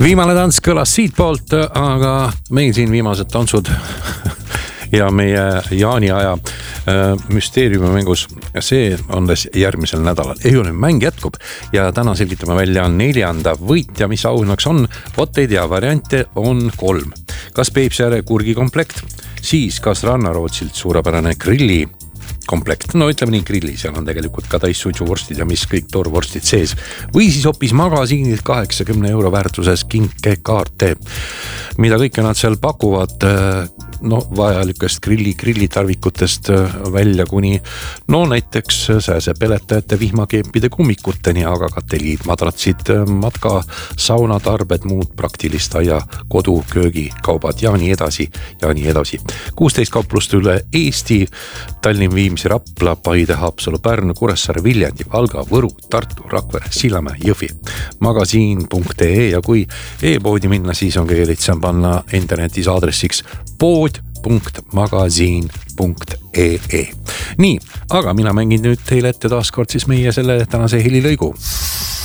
Viimane tants kõlas siit poolt, aga meil siin viimased tantsud ja meie jaaniaja müsteeriumi mängus, see on järgmisel nädalal. Ei ole, mäng jätkub ja täna selgitame välja 4. võitja, mis auhinnaks on. Vot ei tea, variante on 3. Kas Peipsiääre kurgikomplekt, siis kas Rannarootsilt suurepärane grilli komplekt, no ütleme nii grilli, seal on tegelikult ka täissuitsuvorstid ja mis kõik toorvorstid sees. Või siis hoopis magasiinilt 80 € väärtuses kinkekaarte, mida kõike nad seal pakuvad, no vajalikest grillitarvikutest välja kuni, no näiteks sääsepeletajate vihmakeempide kummikuteni, aga ka teliid, madratsid, matka, saunatarbed, muud praktilist aia, kodu, köögi, kaubad ja nii edasi ja nii edasi. 16 kauplust üle Eesti, Tallinn, Viimsi, Rapla, Paide, Haapsalu, Pärnu, Kuressaare, Viljandi, Valga, Võru, Tartu, Rakvere, Sillamäe, Jõhvi, magasiin.ee ja kui e-poodi minna, siis on kõige lihtsam panna internetis aadressiks pood.magasiin.ee. Nii, aga mina mängin nüüd teile ette taaskord siis meie selle tänase helilõigu.